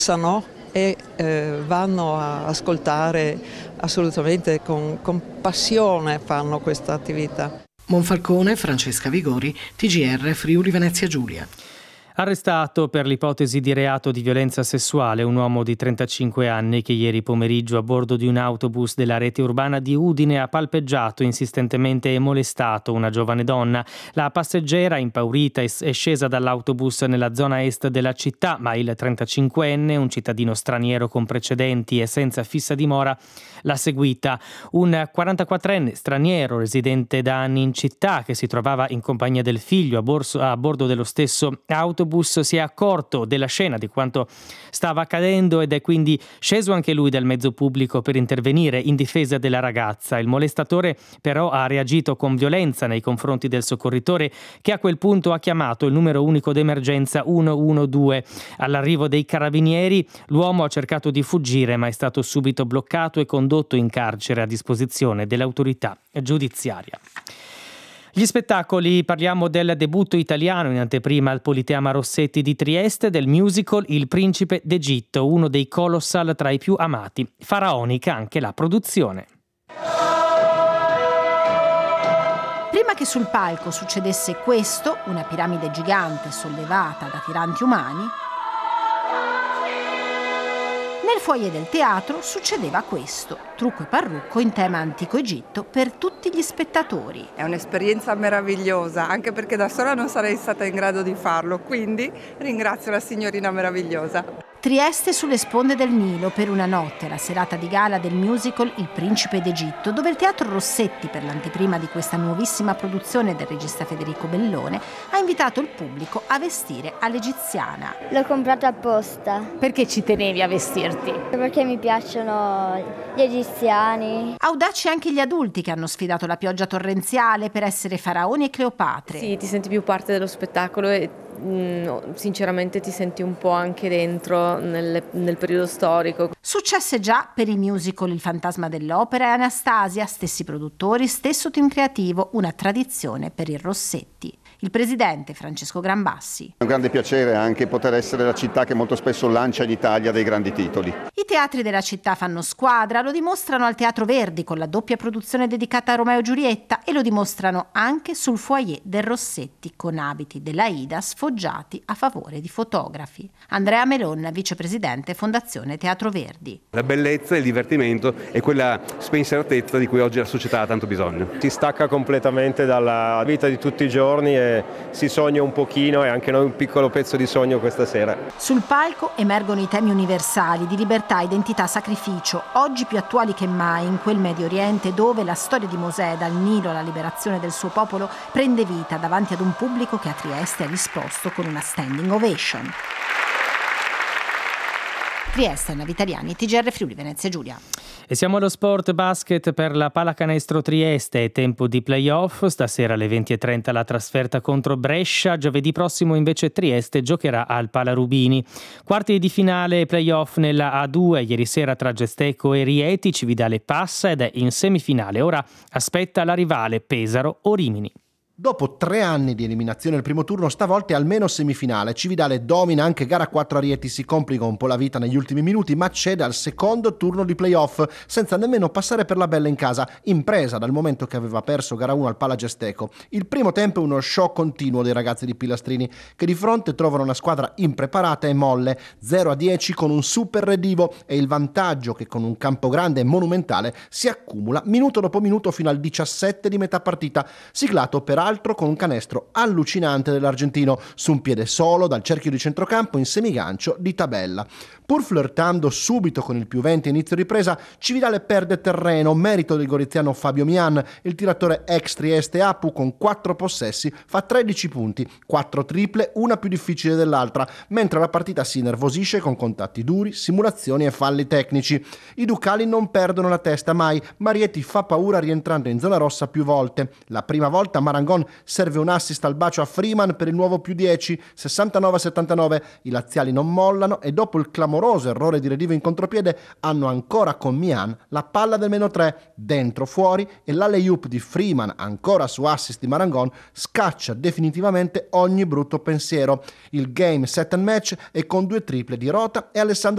E vanno a ascoltare assolutamente con passione, fanno questa attività. Monfalcone, Francesca Vigori, TGR Friuli Venezia Giulia. Arrestato per l'ipotesi di reato di violenza sessuale un uomo di 35 anni che ieri pomeriggio a bordo di un autobus della rete urbana di Udine ha palpeggiato insistentemente e molestato una giovane donna. La passeggera, impaurita, è scesa dall'autobus nella zona est della città, ma il 35enne, un cittadino straniero con precedenti e senza fissa dimora, l'ha seguita. Un 44enne straniero residente da anni in città che si trovava in compagnia del figlio a bordo dello stesso autobus si è accorto della scena, di quanto stava accadendo, ed è quindi sceso anche lui dal mezzo pubblico per intervenire in difesa della ragazza. Il molestatore però ha reagito con violenza nei confronti del soccorritore, che a quel punto ha chiamato il numero unico d'emergenza 112. All'arrivo dei carabinieri l'uomo ha cercato di fuggire, ma è stato subito bloccato e condotto in carcere a disposizione dell'autorità giudiziaria. Gli spettacoli, parliamo del debutto italiano in anteprima al Politeama Rossetti di Trieste del musical Il Principe d'Egitto, uno dei colossal tra i più amati. Faraonica anche la produzione. Prima che sul palco succedesse questo, una piramide gigante sollevata da tiranti umani, nel foyer del teatro succedeva questo, trucco e parrucco in tema antico Egitto per tutti gli spettatori. È un'esperienza meravigliosa, anche perché da sola non sarei stata in grado di farlo, quindi ringrazio la signorina meravigliosa. Trieste sulle sponde del Nilo per una notte, la serata di gala del musical Il Principe d'Egitto, dove il Teatro Rossetti, per l'anteprima di questa nuovissima produzione del regista Federico Bellone, ha invitato il pubblico a vestire all'egiziana. L'ho comprato apposta. Perché ci tenevi a vestirti? Perché mi piacciono gli egiziani. Audaci anche gli adulti che hanno sfidato la pioggia torrenziale per essere faraoni e Cleopatre. Sì, ti senti più parte dello spettacolo e sinceramente ti senti un po' anche dentro nel periodo storico. Successe già per i musical Il Fantasma dell'Opera e Anastasia, stessi produttori, stesso team creativo, una tradizione per il Rossetti. Il presidente Francesco Grambassi. È un grande piacere anche poter essere la città che molto spesso lancia in Italia dei grandi titoli. I teatri della città fanno squadra, lo dimostrano al Teatro Verdi con la doppia produzione dedicata a Romeo e Giulietta e lo dimostrano anche sul foyer del Rossetti con abiti dell'Aida sfoggiati a favore di fotografi. Andrea Melon, vicepresidente Fondazione Teatro Verdi. La bellezza e il divertimento è quella spensieratezza di cui oggi la società ha tanto bisogno. Si stacca completamente dalla vita di tutti i giorni e si sogna un pochino, e anche noi un piccolo pezzo di sogno questa sera. Sul palco emergono i temi universali di libertà, identità, sacrificio, oggi più attuali che mai in quel Medio Oriente dove la storia di Mosè dal Nilo alla liberazione del suo popolo prende vita davanti ad un pubblico che a Trieste ha risposto con una standing ovation. Trieste, Navitaliani, TGR Friuli Venezia Giulia. E siamo allo sport basket per la pallacanestro Trieste, è tempo di playoff, stasera alle 20:30 la trasferta contro Brescia, giovedì prossimo invece Trieste giocherà al Pala Rubini. Quarti di finale playoff nella A2, ieri sera tra Gesteco e Rieti, Cividale passa ed è in semifinale, ora aspetta la rivale Pesaro o Rimini. Dopo 3 anni di eliminazione al primo turno, stavolta è almeno semifinale. Cividale domina anche gara 4 a Rieti, si complica un po' la vita negli ultimi minuti, ma cede al secondo turno di playoff, senza nemmeno passare per la bella in casa, impresa dal momento che aveva perso gara 1 al Pala Gesteco. Il primo tempo è uno show continuo dei ragazzi di Pilastrini, che di fronte trovano una squadra impreparata e molle, 0-10 con un super redivo e il vantaggio che con un campo grande e monumentale si accumula minuto dopo minuto fino al 17 di metà partita, siglato peraltro con un canestro allucinante dell'argentino su un piede solo dal cerchio di centrocampo in semigancio di tabella. Pur flirtando subito con il +20 inizio ripresa, Cividale perde terreno, merito del goriziano Fabio Mian. Il tiratore ex Trieste Apu con 4 possessi fa 13 punti, 4 triple, una più difficile dell'altra, mentre la partita si nervosisce con contatti duri, simulazioni e falli tecnici. I ducali non perdono la testa mai, ma Rieti fa paura rientrando in zona rossa più volte. La prima volta Marangon serve un assist al bacio a Freeman per il nuovo +10, 69-79. I laziali non mollano e dopo il clamoroso errore di redivo in contropiede hanno ancora con Mian la palla del -3, dentro fuori, e l'alley-oop di Freeman, ancora su assist di Marangon, scaccia definitivamente ogni brutto pensiero. Il game set and match è con 2 triple di Rota e Alessandro